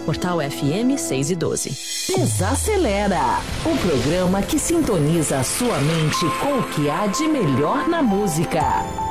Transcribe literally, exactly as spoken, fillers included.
Portal F M seis e doze. Desacelera, o programa que sintoniza a sua mente com o que há de melhor na música.